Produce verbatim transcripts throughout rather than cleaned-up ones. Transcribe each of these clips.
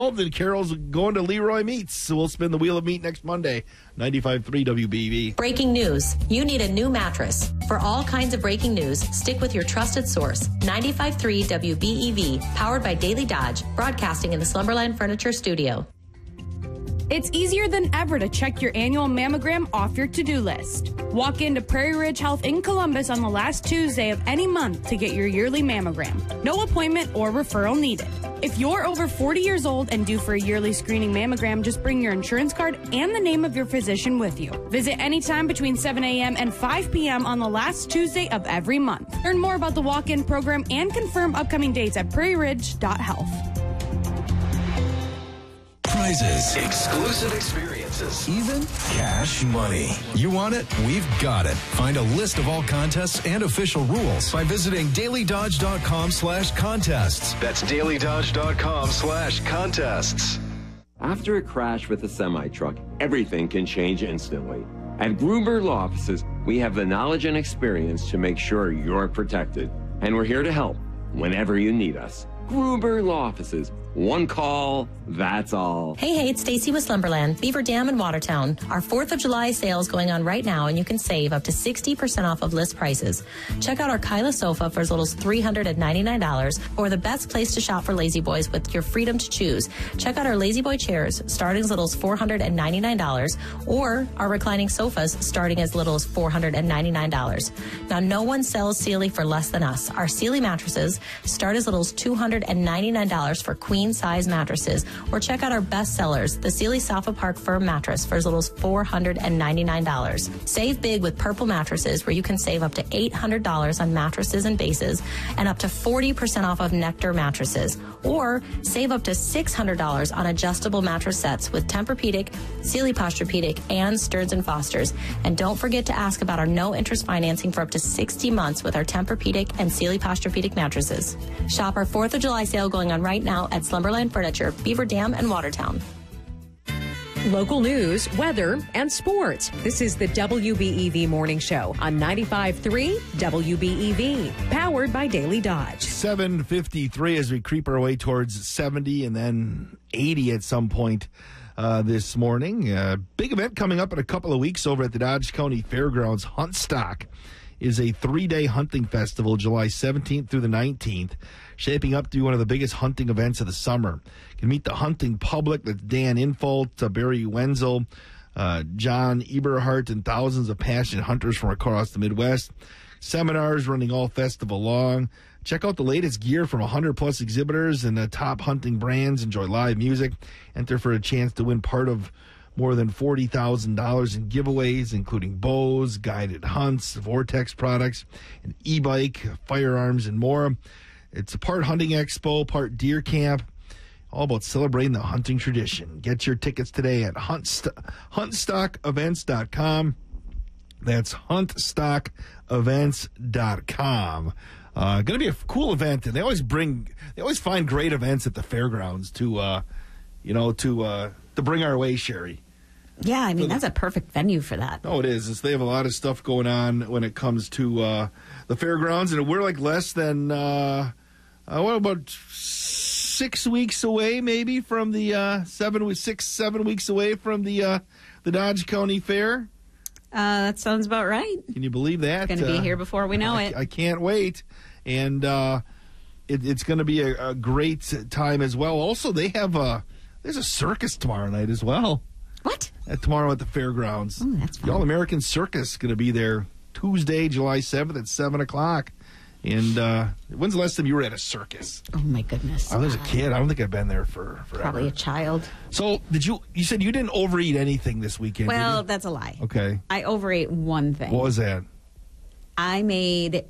Then Carol's going to Leroy Meats, so we'll spin the wheel of meat next Monday. ninety-five point three W B E V. Breaking news. You need a new mattress. For all kinds of breaking news, stick with your trusted source. ninety-five point three W B E V, powered by Daily Dodge, broadcasting in the Slumberland Furniture Studio. It's easier than ever to check your annual mammogram off your to-do list. Walk into Prairie Ridge Health in Columbus on the last Tuesday of any month to get your yearly mammogram. No appointment or referral needed. If you're over forty years old and due for a yearly screening mammogram, just bring your insurance card and the name of your physician with you. Visit anytime between seven a.m. and five p.m. on the last Tuesday of every month. Learn more about the walk-in program and confirm upcoming dates at prairie ridge dot health. Prizes, exclusive experiences, even cash money. You want it? We've got it. Find a list of all contests and official rules by visiting daily dodge dot com slash contests. That's daily dodge dot com slash contests. After a crash with a semi-truck, everything can change instantly. At Gruber Law Offices, we have the knowledge and experience to make sure you're protected. And we're here to help whenever you need us. Gruber Law Offices. One call, that's all. Hey, hey, it's Stacy with Slumberland, Beaver Dam in Watertown. Our fourth of July sale is going on right now, and you can save up to sixty percent off of list prices. Check out our Kyla sofa for as little as three hundred ninety-nine dollars, or the best place to shop for Lazy Boys with your freedom to choose. Check out our Lazy Boy chairs, starting as little as four hundred ninety-nine dollars, or our reclining sofas, starting as little as four hundred ninety-nine dollars. Now, no one sells Sealy for less than us. Our Sealy mattresses start as little as two hundred ninety-nine dollars for queen size mattresses, or check out our best sellers, the Sealy Sofa Park Firm mattress for as little as four hundred ninety-nine dollars. Save big with Purple mattresses, where you can save up to eight hundred dollars on mattresses and bases, and up to forty percent off of Nectar mattresses, or save up to six hundred dollars on adjustable mattress sets with Tempur-Pedic, Sealy Posturepedic, and Stearns and Foster's. And don't forget to ask about our no interest financing for up to sixty months with our Tempur-Pedic and Sealy Posturepedic mattresses. Shop our fourth of July sale going on right now at Slumberland Furniture, Beaver Dam, and Watertown. Local news, weather, and sports. This is the W B E V Morning Show on ninety-five point three W B E V, powered by Daily Dodge. seven fifty-three as we creep our way towards seventy and then eighty at some point uh, this morning. Uh, big event coming up in a couple of weeks over at the Dodge County Fairgrounds. Huntstock is a three-day hunting festival, July seventeenth through the nineteenth, shaping up to be one of the biggest hunting events of the summer. You can meet the hunting public. That's Dan Infolt, uh, Barry Wenzel, uh, John Eberhardt, and thousands of passionate hunters from across the Midwest. Seminars running all festival long. Check out the latest gear from one hundred plus exhibitors and uh, top hunting brands. Enjoy live music. Enter for a chance to win part of more than forty thousand dollars in giveaways, including bows, guided hunts, Vortex products, an e-bike, firearms, and more. It's a part hunting expo, part deer camp, all about celebrating the hunting tradition. Get your tickets today at hunt hunt stock events dot com. That's hunt stock events dot com. Uh, going to be a cool event, and they always bring, they always find great events at the fairgrounds to, uh, you know, to uh, to bring our way, Sherry. Yeah, I mean, that's a perfect venue for that. Oh, it is. It's, they have a lot of stuff going on when it comes to uh, the fairgrounds, and we're like less than, uh, uh, what, about six weeks away, maybe, from the uh, seven, six, seven weeks away from the uh, the Dodge County Fair. Uh, that sounds about right. Can you believe that? Going to be uh, here before we know I, it. I can't wait. And uh, it, it's going to be a, a great time as well. Also, they have a, there's a circus tomorrow night as well. What? Uh, tomorrow at the fairgrounds. Oh, that's fun. The All-American Circus going to be there Tuesday, July seventh at seven o'clock. And uh, when's the last time you were at a circus? Oh, my goodness. I was a kid. I don't think I've been there for forever. Probably a child. So, did you, you said you didn't overeat anything this weekend, Well, did that's a lie. you? Okay. I overate one thing. What was that? I made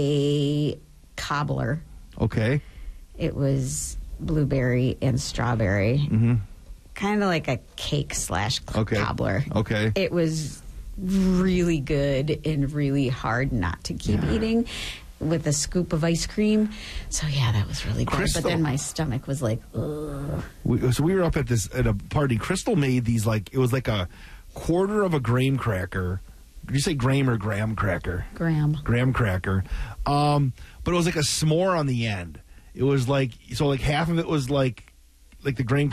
a cobbler. Okay. It was blueberry and strawberry. Mm-hmm. Kind of like a cake slash Okay. cobbler. Okay. It was really good and really hard not to keep Yeah. eating, with a scoop of ice cream. So, yeah, that was really good. Crystal. But then my stomach was like, ugh. We, so we were up at this at a party. Crystal made these, like, it was like a quarter of a graham cracker. Did you say graham or graham cracker? Graham. Graham cracker. Um, but it was like a s'more on the end. It was like, so like half of it was like, like the graham